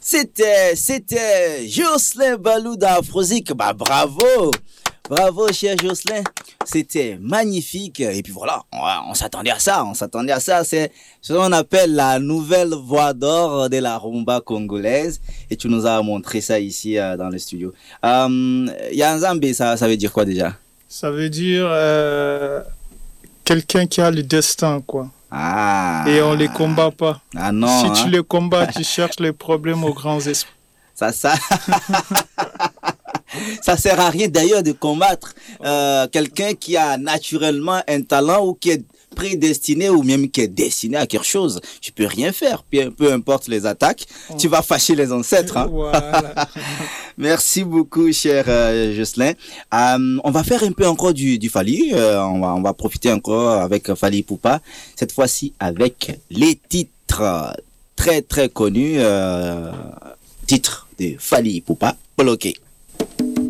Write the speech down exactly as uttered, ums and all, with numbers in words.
C'était, c'était Jocelyn Balou d'Afrozik. Bah, bravo! Bravo, cher Jocelyn. C'était magnifique. Et puis voilà, on, on s'attendait à ça. On s'attendait à ça. C'est ce qu'on appelle la nouvelle voix d'or de la rumba congolaise. Et tu nous as montré ça ici euh, dans le studio. Euh, Yanzambe, ça, ça veut dire quoi déjà? Ça veut dire euh, quelqu'un qui a le destin, quoi. Ah. Et on les combat pas. Ah non. Si hein? tu les combats, tu cherches les problèmes aux grands esprits. Ça, ça. Ça sert à rien d'ailleurs de combattre euh, quelqu'un qui a naturellement un talent ou qui est prédestiné ou même qui est destiné à quelque chose. Tu peux rien faire, peu, peu importe les attaques, tu vas fâcher les ancêtres. Hein? Voilà. Merci beaucoup, cher euh, Jocelyn. Euh, on va faire un peu encore du, du Fally. Euh, on, va, on va profiter encore avec Fally Ipupa. Cette fois-ci avec les titres très très connus. Euh, titres de Fally Ipupa, bloqué.